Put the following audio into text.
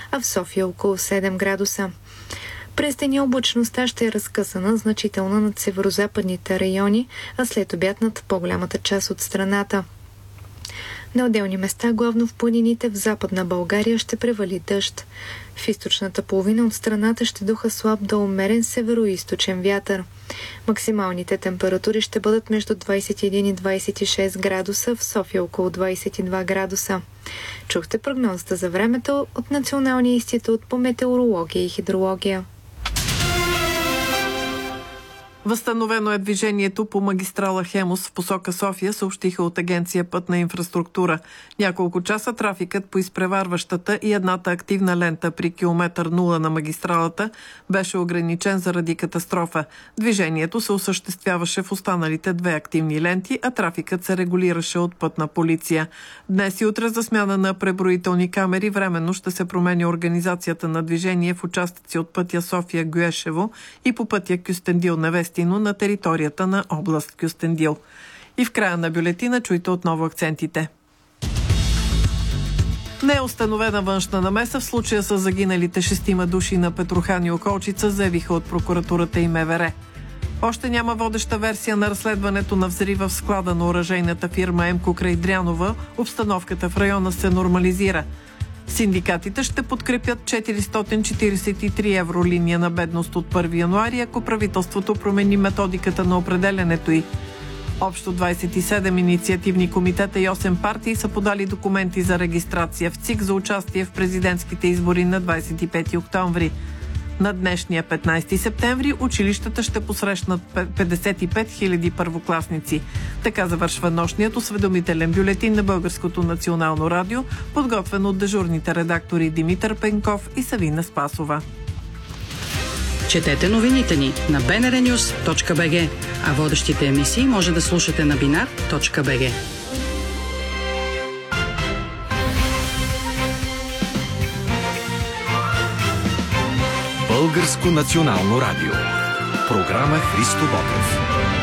а в София около 7 градуса. През деня облачността ще е разкъсана значително над северозападните райони, а след обяд над по-голямата част от страната. На отделни места, главно в планините в Западна България, ще превали дъжд. В източната половина от страната ще духа слаб до умерен североизточен вятър. Максималните температури ще бъдат между 21 и 26 градуса, в София около 22 градуса. Чухте прогнозата за времето от Националния институт по метеорология и хидрология. Възстановено е движението по магистрала Хемус в посока София, съобщиха от Агенция Пътна инфраструктура. Няколко часа трафикът по изпреварващата и едната активна лента при километър 0 на магистралата беше ограничен заради катастрофа. Движението се осъществяваше в останалите две активни ленти, а трафикът се регулираше от Пътна полиция. Днес и утре за смяна на преброителни камери временно ще се променя организацията на движение в участъци от пътя София-Гюешево и по пътя Кюстендил-Невестино на територията на област Кюстендил. И в края на бюлетина чуйте отново акцентите. Не е установена външна намеса в случая с загиналите 6 души на Петрохан и околчица, заявиха от прокуратурата и МВР. Още няма водеща версия на разследването на взрива в склада на оръжейната фирма МК край Дряново. Обстановката в района се нормализира. Синдикатите ще подкрепят 443 евро линия на бедност от 1 януари, ако правителството промени методиката на определянето й. Общо 27 инициативни комитета и 8 партии са подали документи за регистрация в ЦИК за участие в президентските избори на 25 октомври. На днешния 15 септември училищата ще посрещнат 55 000 първокласници. Така завършва нощният осведомителен бюлетин на Българското национално радио, подготвен от дежурните редактори Димитър Пенков и Савина Спасова. Четете новините ни на bnrnews.bg, а водещите емисии може да слушате на binar.bg. Българско национално радио. Програма Христо Ботев.